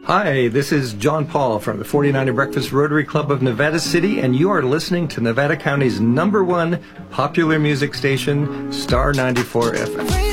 Hi, this is John Paul from the 49er Breakfast Rotary Club of Nevada City, and you are listening to Nevada County's #1 popular music station, Star 94 FM.